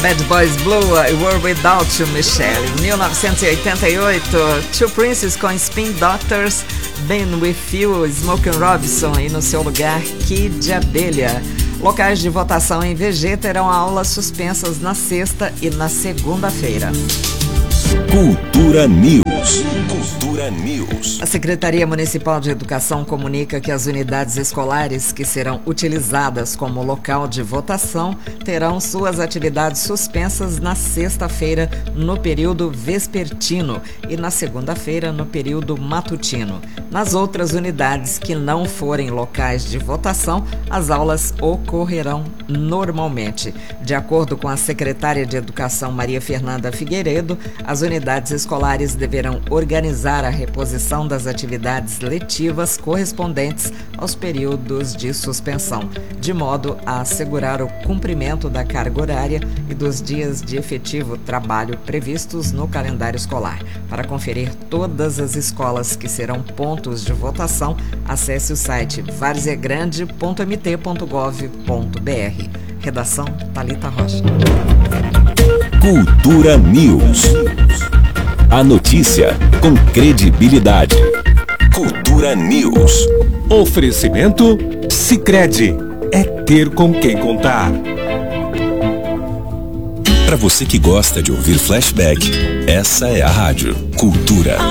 Bad Boys Blue, I Were Without You, Michelle. 1988, Two Princes com Spin Doctors, Been With You, Smokey Robinson e no seu lugar, Kid de Abelha. Locais de votação em VG terão aulas suspensas na sexta e na segunda-feira. Cultura News. Cultura News. A Secretaria Municipal de Educação comunica que as unidades escolares que serão utilizadas como local de votação terão suas atividades suspensas na sexta-feira no período vespertino e na segunda-feira no período matutino. Nas outras unidades que não forem locais de votação, as aulas ocorrerão normalmente. De acordo com a secretária de Educação Maria Fernanda Figueiredo, as unidades escolares deverão organizar a reposição das atividades letivas correspondentes aos períodos de suspensão, de modo a assegurar o cumprimento da carga horária e dos dias de efetivo trabalho previstos no calendário escolar. Para conferir todas as escolas que serão pontos de votação, acesse o site varzegrande.mt.gov.br. Redação Thalita Rocha. Cultura News. A notícia com credibilidade. Cultura News. Oferecimento Sicredi. É ter com quem contar. Para você que gosta de ouvir flashback, essa é a rádio Cultura.